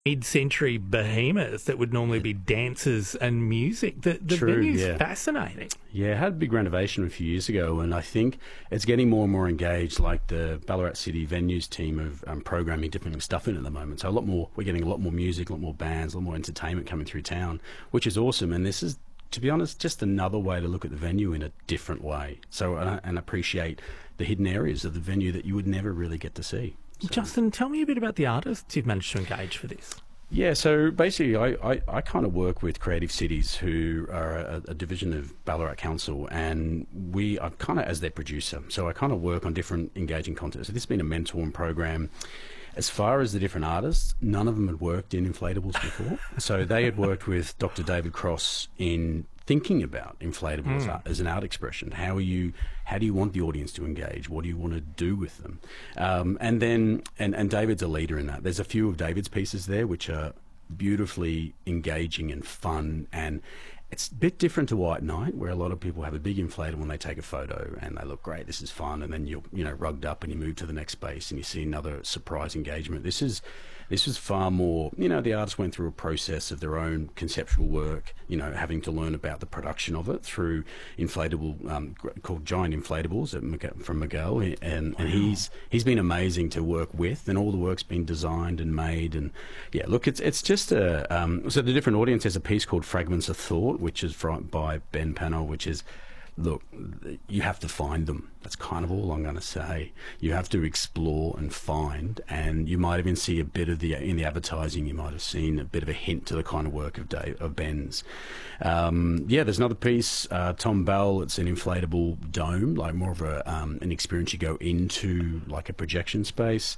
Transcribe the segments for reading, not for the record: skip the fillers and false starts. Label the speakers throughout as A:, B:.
A: mid-century behemoths that would normally be dancers and music. The venue's fascinating.
B: Yeah, it had a big renovation a few years ago, and I think it's getting more and more engaged, like the Ballarat City Venues team of programming different stuff in at the moment. So we're getting a lot more music, a lot more bands, a lot more entertainment coming through town, which is awesome. And this is, to be honest, just another way to look at the venue in a different way. So, and appreciate the hidden areas of the venue that you would never really get to see. So.
A: Justin, tell me a bit about the artists you've managed to engage for this.
B: Yeah, so basically I kind of work with Creative Cities, who are a division of Ballarat Council, and I'm kind of as their producer. So I kind of work on different engaging content. So this has been a mentoring program. As far as the different artists, none of them had worked in inflatables before. So they had worked with Dr. David Cross in thinking about inflatables as an art expression. How do you want the audience to engage? What do you want to do with them? And David's a leader in that. There's a few of David's pieces there which are beautifully engaging and fun, and it's a bit different to White Night, where a lot of people have a big inflatable and they take a photo and they look great, this is fun, and then you're rugged up and you move to the next space and you see another surprise engagement. This was far more, the artists went through a process of their own conceptual work, having to learn about the production of it through inflatable, called Giant Inflatables from Miguel, and he's been amazing to work with, and all the work's been designed and made, and yeah, look, it's just so the different audience has a piece called Fragments of Thought, which is by Ben Pano, which is, look, you have to find them. That's kind of all I'm going to say. You have to explore and find, and you might even see a bit of in the advertising, you might have seen a bit of a hint to the kind of work of Ben's. There's another piece, Tom Bell, it's an inflatable dome, like more of an experience you go into, like a projection space.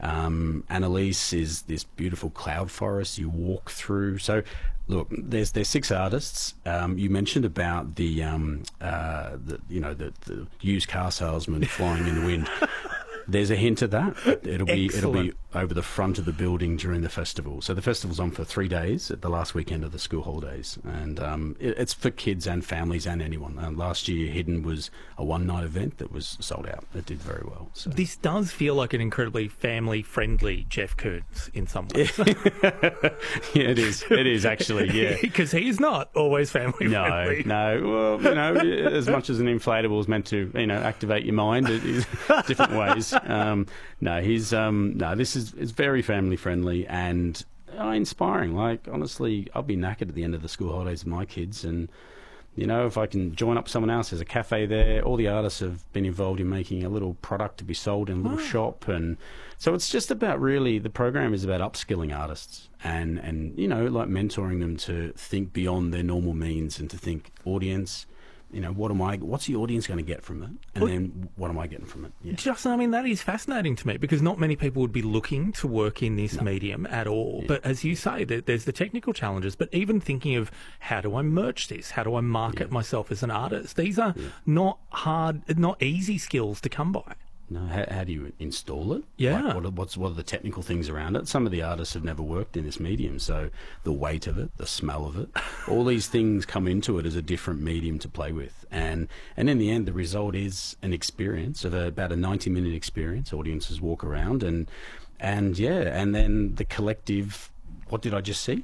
B: Annalise is this beautiful cloud forest you walk through. So look, there's 6 artists. You mentioned about the used car salesman flying in the wind. There's a hint of that. It'll be over the front of the building during the festival. So the festival's on for 3 days at the last weekend of the school holidays, and it's for kids and families and anyone. Last year, Hidden was a one-night event that was sold out. It did very well. So.
A: This does feel like an incredibly family-friendly Jeff Koons in some ways.
B: Yeah, it is. It is actually. Yeah,
A: because he's not always family-friendly.
B: No. Well, as much as an inflatable is meant to, activate your mind, it is different ways. It's very family friendly and inspiring. Like, honestly, I'll be knackered at the end of the school holidays with my kids, and if I can join up someone else, there's a cafe there. All the artists have been involved in making a little product to be sold in a little shop, and so it's just about, really, the program is about upskilling artists and like mentoring them to think beyond their normal means and to think audience. What's the audience going to get from it? And then what am I getting from it? Yeah.
A: Justin, that is fascinating to me, because not many people would be looking to work in this medium at all. Yeah. But as you say, there's the technical challenges, but even thinking of how do I merch this? How do I market myself as an artist? These are not easy skills to come by.
B: No, how do you install it?
A: Yeah.
B: Like what are the technical things around it? Some of the artists have never worked in this medium, so the weight of it, the smell of it, all these things come into it as a different medium to play with. And in the end, the result is an experience of about a 90-minute experience. Audiences walk around and then the collective. What did I just see?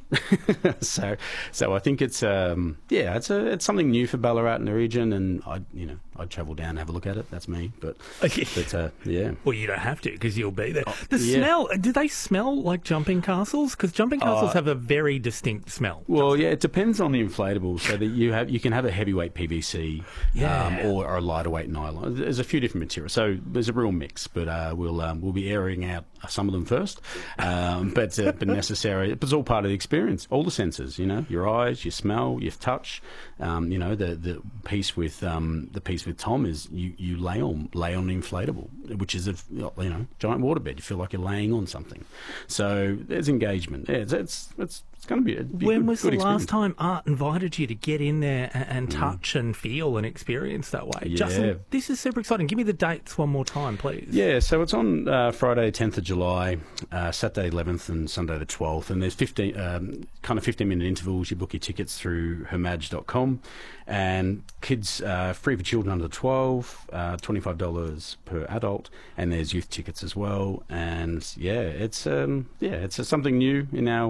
B: So I think it's something new for Ballarat and the region, and I'd travel down and have a look at it. That's me, but yeah.
A: Well, you don't have to, because you'll be there. The smell. Do they smell like jumping castles? Because jumping castles have a very distinct smell.
B: Well, yeah, it depends on the inflatable. So that you can have a heavyweight PVC, or a lighter weight nylon. There's a few different materials, so there's a real mix. But we'll be airing out some of them first, but necessary. It's all part of the experience. All the senses, your eyes, your smell, your touch. The piece with Tom is you lay on an inflatable, which is a giant waterbed. You feel like you're laying on something. So there's engagement. Yeah, it's going to be.
A: When was the last time art invited you to get in there and touch and feel and experience that way?
B: Yeah.
A: Justin, this is super exciting. Give me the dates one more time, please.
B: Yeah, so it's on Friday 10th of July, Saturday 11th and Sunday the 12th, and there's 15-minute intervals. You book your tickets through hermadge.com, and kids free for children under 12, $25 per adult, and there's youth tickets as well. And it's something new in our